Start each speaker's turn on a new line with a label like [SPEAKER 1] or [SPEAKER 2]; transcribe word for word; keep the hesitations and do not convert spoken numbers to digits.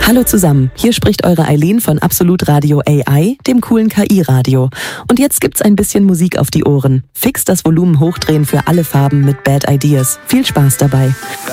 [SPEAKER 1] Hallo zusammen, hier spricht eure Eileen von Absolut Radio A I, dem coolen K I-Radio. Und jetzt gibt's ein bisschen Musik auf die Ohren. Fix das Volumen hochdrehen für alle Farben mit Bad Ideas. Viel Spaß dabei.